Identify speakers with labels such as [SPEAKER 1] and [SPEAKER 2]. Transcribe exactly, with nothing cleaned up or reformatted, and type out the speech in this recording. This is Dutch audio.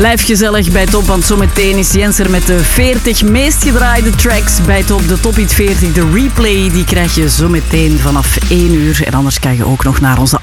[SPEAKER 1] Blijf gezellig bij Top, want zometeen is Jens er met de veertig meest gedraaide tracks bij Top. De Top Hit veertig, de replay, die krijg je zometeen vanaf één uur. En anders kan je ook nog naar onze